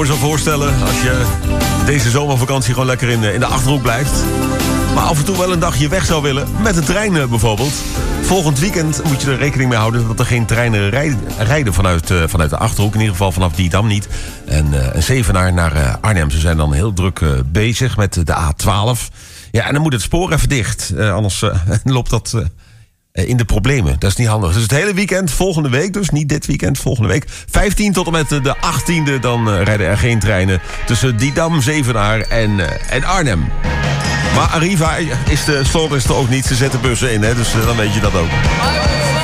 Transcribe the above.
Je zou voorstellen als je deze zomervakantie gewoon lekker in de Achterhoek blijft. Maar af en toe wel een dagje weg zou willen. Met een trein bijvoorbeeld. Volgend weekend moet je er rekening mee houden dat er geen treinen rijden vanuit de Achterhoek. In ieder geval vanaf Didam niet. En Zevenaar naar Arnhem. Ze zijn dan heel druk bezig met de A12. Ja, en dan moet het spoor even dicht. Anders loopt dat in de problemen. Dat is niet handig. Dus het hele weekend, volgende week dus. Niet dit weekend, volgende week. 15 tot en met de 18e. Dan rijden er geen treinen tussen Didam, Zevenaar en Arnhem. Maar Arriva is de slot er ook niet. Ze zetten bussen in, hè, dus dan weet je dat ook.